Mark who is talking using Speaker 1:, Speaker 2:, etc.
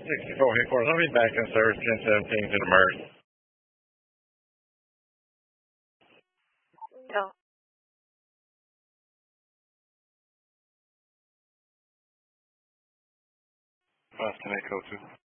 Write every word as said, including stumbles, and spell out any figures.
Speaker 1: sixty-four headquarters. I'll be back in service ten seventeen to the merge.
Speaker 2: No.
Speaker 1: Five ten Echo two.